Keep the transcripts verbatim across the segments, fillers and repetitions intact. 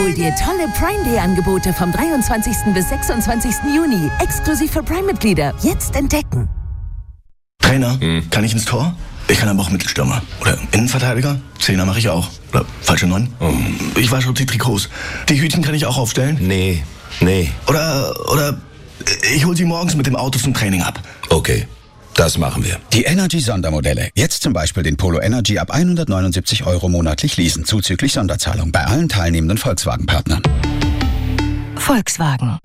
Hol dir tolle Prime Day Angebote vom dreiundzwanzigsten bis sechsundzwanzigsten Juni. Exklusiv für Prime-Mitglieder. Jetzt entdecken. Trainer, hm. kann ich ins Tor? Ich kann aber auch Mittelstürmer. Oder Innenverteidiger? Zehner mache ich auch. Oder falsche Neun? Oh. Ich wasche die Trikots. Die Hütchen kann ich auch aufstellen? Nee, nee. Oder, oder ich hole sie morgens mit dem Auto zum Training ab. Okay, das machen wir. Die Energy-Sondermodelle. Jetzt zum Beispiel den Polo Energy ab hundertneunundsiebzig Euro monatlich leasen, zuzüglich Sonderzahlung bei allen teilnehmenden Volkswagen-Partnern. Volkswagen.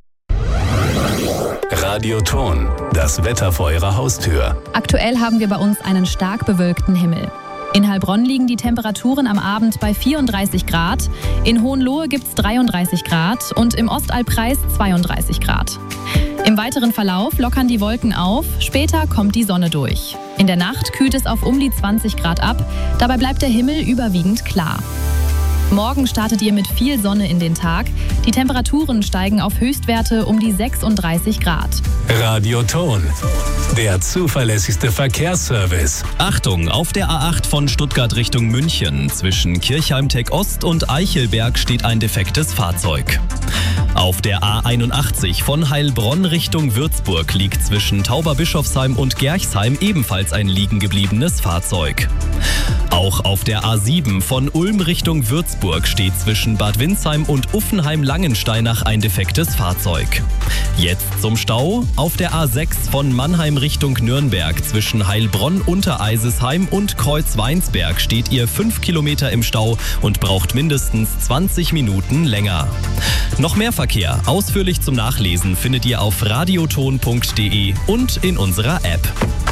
Radioton, das Wetter vor Ihrer Haustür. Aktuell haben wir bei uns einen stark bewölkten Himmel. In Heilbronn liegen die Temperaturen am Abend bei vierunddreißig Grad, in Hohenlohe gibt es dreiunddreißig Grad und im Ostalbkreis zweiunddreißig Grad. Im weiteren Verlauf lockern die Wolken auf, später kommt die Sonne durch. In der Nacht kühlt es auf um die zwanzig Grad ab, dabei bleibt der Himmel überwiegend klar. Morgen startet ihr mit viel Sonne in den Tag. Die Temperaturen steigen auf Höchstwerte um die sechsunddreißig Grad. Radioton, der zuverlässigste Verkehrsservice. Achtung, auf der A acht von Stuttgart Richtung München. Zwischen Kirchheim-Tech Ost und Eichelberg steht ein defektes Fahrzeug. Auf der A einundachtzig von Heilbronn Richtung Würzburg liegt zwischen Tauberbischofsheim und Gerchsheim ebenfalls ein liegen gebliebenes Fahrzeug. Auch auf der A sieben von Ulm Richtung Würzburg steht zwischen Bad Windsheim und Uffenheim-Langensteinach ein defektes Fahrzeug. Jetzt zum Stau. Auf der A sechs von Mannheim Richtung Nürnberg zwischen Heilbronn-Untereisesheim und Kreuzweinsberg steht ihr fünf Kilometer im Stau und braucht mindestens zwanzig Minuten länger. Noch mehr Verkehr, ausführlich zum Nachlesen, findet ihr auf radioton punkt de und in unserer App.